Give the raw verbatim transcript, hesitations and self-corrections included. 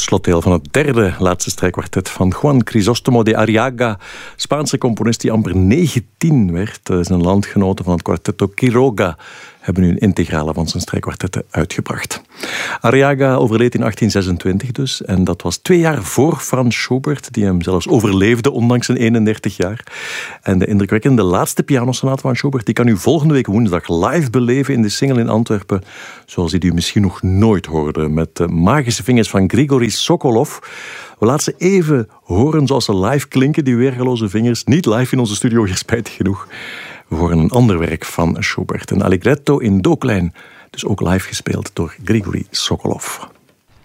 slotdeel van het derde laatste strijkkwartet van Juan Crisóstomo de Arriaga, Spaanse componist die amper negentien werd. Zijn landgenoten van het kwartetto Quiroga hebben nu een integrale van zijn strijkkwartetten uitgebracht. Arriaga overleed in achttien zesentwintig dus, en dat was twee jaar voor Franz Schubert, die hem zelfs overleefde, ondanks zijn eenendertig jaar. En de indrukwekkende laatste pianosonate van Schubert, die kan u volgende week woensdag live beleven in de Singel in Antwerpen, zoals u die misschien nog nooit hoorde, met de magische vingers van Grigori Sokolov. We laten ze even horen zoals ze live klinken, die weergaloze vingers. Niet live in onze studio, hier spijtig genoeg. We horen een ander werk van Schubert, een allegretto in do klein, dus ook live gespeeld door Grigori Sokolov.